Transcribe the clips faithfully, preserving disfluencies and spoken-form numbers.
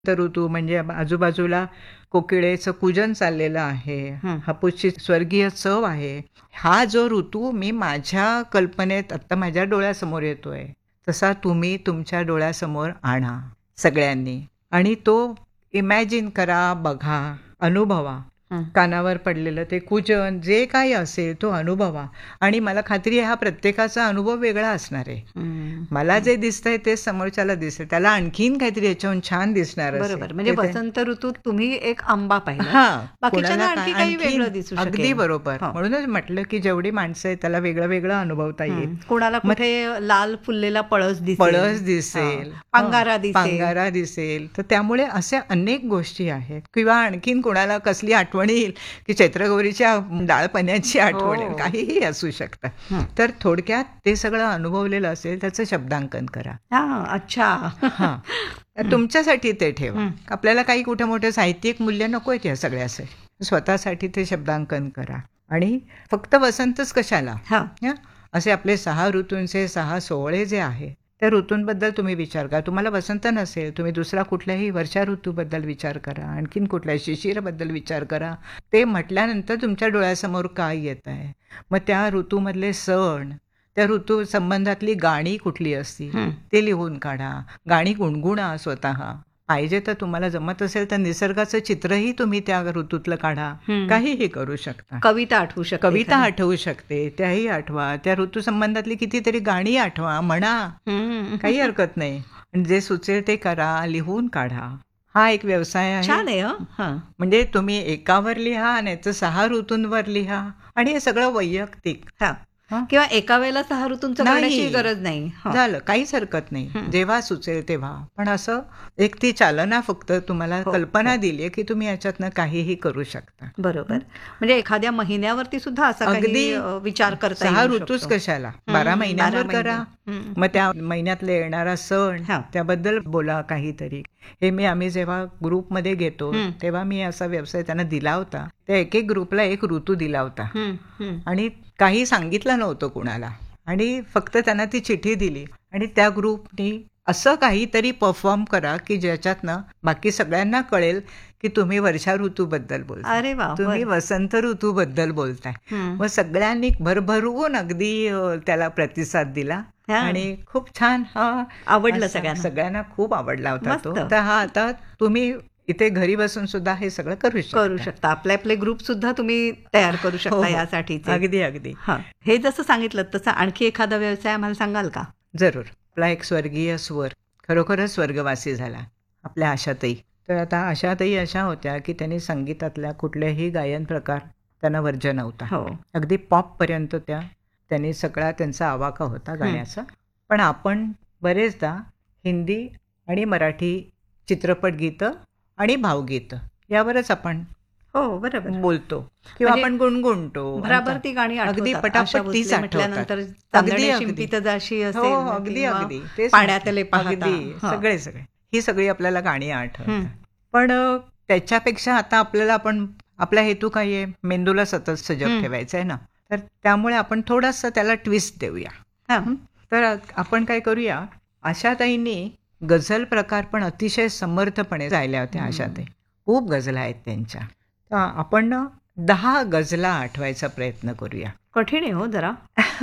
तर ऋतू म्हणजे आजूबाजूला कोकिळेचं पूजन चाललेलं आहे, हं. हापूसची स्वर्गीय चव आहे. हा जो ऋतू मी माझ्या कल्पनेत आत्ता माझ्या डोळ्यासमोर येतोय, तसा तुम्ही तुमच्या डोळ्यासमोर आणा सगळ्यांनी आणि तो इमॅजिन करा, बघा, अनुभवा. हं. कानावर पडलेलं ते कूजन जे काही असेल तो अनुभवा आणि मला खात्री आहे हा प्रत्येकाचा अनुभव वेगळा असणार आहे. हं. मला जे दिसतंय तेच समोरच्याला दिसतंय, त्याला आणखीन काहीतरी याच्याहून छान दिसणार असेल. बरोबर. म्हणजे ते ते- वसंत ऋतूत तुम्ही एक आंबा पाहिला, हा बाकीच्यांना कोणाला आणखी काय- काही आणखीन वेगळं दिसू शकेल. अगदी बरोबर. हो. म्हणूनच म्हटलं की जेवढी माणसं आहेत त्याला वेगळं वेगळं अनुभवता येईल. हं. कोणाला मग- कुठे लाल फुललेला पळस दिसेल, पळस दिसेल, हा. अंगारा हा, दिसेल. पांगारा दिसेल. तर त्यामुळे अशा अनेक गोष्टी आहेत. किंवा आणखीन कोणाला कसली आठवण येईल की चैत्रगौरीच्या डाळपण्याची आठवण येईल, हो. काहीही असू शकतं. हं. तर थोडक्यात ते सगळं अनुभवलेलं असेल त्याचं शब्दांकन करा. हा, अच्छा. हा तुमच्यासाठी ते ठेवा. हं. आपल्याला काही कुठे मोठे साहित्यिक मूल्य नको आहेत या सगळ्याचे. स्वतःसाठी ते शब्दांकन करा. आणि फक्त वसंतच कशाला, हा. हं? असे आपले सहा ऋतूंचे सहा सोहळे जे आहे त्या ऋतूंबद्दल तुम्ही विचार करा. तुम्हाला वसंत नसेल, तुम्ही दुसरा कुठल्याही वर्षा ऋतूबद्दल विचार करा, आणखीन कुठल्या शिशिराबद्दल विचार करा. ते म्हटल्यानंतर तुमच्या डोळ्यासमोर काय येत आहे, मग त्या ऋतूमधले सण, त्या ऋतू संबंधातली गाणी कुठली असतील हं. ते लिहून काढा. गाणी गुणगुणा स्वतः. पाहिजे तर तुम्हाला जमत असेल तर निसर्गाचं चित्रही तुम्ही त्या ऋतूतलं काढा. हं. काहीही करू शकता. कविता आठवू शकते. कविता एखादी. आठवू शकते, त्याही आठवा. त्या ऋतू संबंधातली कितीतरी गाणी आठवा, म्हणा, हं. काही हरकत नाही. आणि जे सुचेल ते करा, लिहून काढा. हा एक व्यवसाय आहे. छान आहे. हं. हं. म्हणजे तुम्ही एकावर लिहा, नाही तर सहा ऋतूंवर लिहा आणि हे सगळं वैयक्तिक. हा. हं? किंवा एका वेळेला सहा ऋतूंचं नाही. करण्याची गरज नाही. हं. झालं, काहीच हरकत नाही. हं. जेव्हा सुचेल तेव्हा. पण असं एक ती चालना फक्त तुम्हाला हो, कल्पना हो. दिली की तुम्ही याच्यातनं काहीही करू शकता. बरोबर. म्हणजे एखाद्या महिन्यावरती सुद्धा असा काही अगदी अ, विचार करता सहा येऊ ऋतूच शकतो. कशाला, हं, बारा बारा महिन्यांवर महिने. करा. हं. मग त्या महिन्यातले येणारा सण हा. त्याबद्दल बोला काहीतरी. हे मी आम्ही जेव्हा ग्रुपमध्ये घेतो हं. तेव्हा मी असा व्यवसाय त्यांना दिला होता. त्या एक एक ग्रुपला एक ऋतू दिला होता हं. हं. आणि काही सांगितलं नव्हतं कुणाला आणि फक्त त्यांना ती चिठी दिली आणि त्या ग्रुपनी असं काहीतरी परफॉर्म करा की ज्याच्यातनं बाकी सगळ्यांना कळेल की तुम्ही वर्षा ऋतूबद्दल बोलताय, अरे वा. तुम्ही बरं. वसंत ऋतूबद्दल बोलताय. हं. मग सगळ्यांनी भरभरून अगदी अ, त्याला प्रतिसाद दिला हा. आणि खूप छान. हा आवडलं असा सगळ्यांना. सगळ्यांना खूप आवडला होता मस्त. तो. तर हा आता तुम्ही इथे घरी बसून सुद्धा हे सगळं करू शकता. करू शकता. आपले आपले ग्रुप सुद्धा तुम्ही तयार करू हो, शकता हो. यासाठीचे. अगदी अगदी हा. हे जसं सांगितलं तसं आणखी एखादा व्यवसाय आम्हाला सांगाल का? जरूर. आपला एक स्वर्गीय स्वर खरोखरच स्वर्गवासी झाला, आपल्या आशाताई. तर आता आशाताई अशा होत्या की त्यांनी संगीतातल्या कुठल्याही गायन प्रकार त्यांना वर्ज्य नव्हता. हो. अगदी पॉपपर्यंत त्या त्यांनी सगळा त्यांचा आवाका होता गाण्याचा. पण आपण बरेचदा हिंदी आणि मराठी चित्रपट गीतं आणि भावगीतं यावरच आपण हो, बरोबर. बोलतो किंवा म्हणजे आपण गुणगुणतो. बराबर ती गाणी अगदी आठवतात. आशा पटापट तीच भोसले आठवतात. म्हटल्यानंतर अगदी चांदणे अगदी शिंपित जाशी हो असेल अगदी किंवा अगदी तेच पाण्यातले म्हणते. पाहता. अगदी हा. सगळे सगळे ही सगळी आपल्याला गाणी हं. आठवतात. पण अ, त्याच्यापेक्षा आता आपल्याला आपण आपला हेतू काय आहे, मेंदूला सतत सजग हं. ठेवायचं आहे ना. तर त्यामुळे आपण थोडंसं त्याला ट्विस्ट देऊया. हा. हं? तर आपण काय करूया, आशाताईंनी गझल प्रकार पण अतिशय समर्थपणे गायल्या होत्या. आशाताई खूप गझला आहेत त्यांच्या. तर आपण ना दहा गझला आठवायचा प्रयत्न करूया. कठीण आहे हो जरा.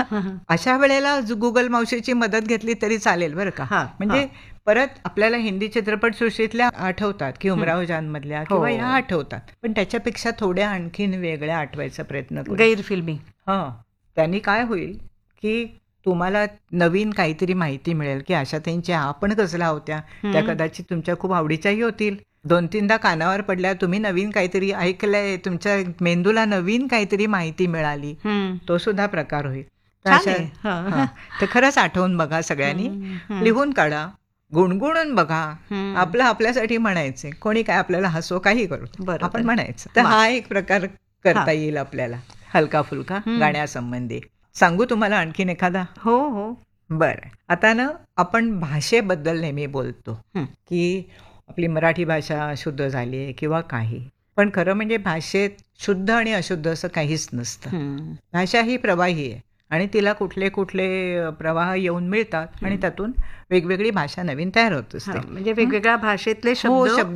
अशा वेळेला गुगल मावशीची मदत घेतली तरी चालेल बरं का. हा, म्हणजे हा. परत आपल्याला हिंदी चित्रपटसृष्टीतल्या आठवतात की उमराव जान-मधल्या किंवा हो. ह्या आठवतात, पण त्याच्यापेक्षा थोड्या आणखीन वेगळ्या आठवायचा प्रयत्न करूया. गैरफिल्मी. हां, त्यांनी काय होईल की तुम्हाला नवीन काहीतरी माहिती मिळेल की आशाताईंच्या आपण गझला होत्या, त्या हं. कदाचित तुमच्या खूप आवडीच्याही होतील. दोन तीनदा कानावर पडल्या, तुम्ही नवीन काहीतरी ऐकलंय, तुमच्या मेंदूला नवीन काहीतरी माहिती मिळाली, हं. तो सुद्धा प्रकार होईल. तर छान अशा- आहे. हा. हां, तर खरंच आठवून बघा सगळ्यांनी, हं, हं. लिहून काढा, गुणगुणून बघा. हं. आपलं आपल्यासाठी म्हणायचे, कोणी काय आपल्याला हसो काही करू, बरोबर. आपण म्हणायचं. तर वा. हा एक प्रकार करता हा. येईल आपल्याला हलका फुलका हं. गाण्यासंबंधी. सांगू तुम्हाला आणखीन एखादा? हो हो. बरं. आता ना आपण भाषेबद्दल नेहमी बोलतो हं. की आपली मराठी भाषा शुद्ध झाली आहे किंवा काही, पण खरं म्हणजे भाषेत शुद्ध आणि अशुद्ध असं काहीच नसतं. हं. भाषा ही प्रवाही आहे. आणि तिला कुठले कुठले प्रवाह येऊन मिळतात आणि त्यातून वेगवेगळी भाषा नवीन तयार होत असते. म्हणजे वेगवेगळ्या भाषेतले हो, शब्द शब्द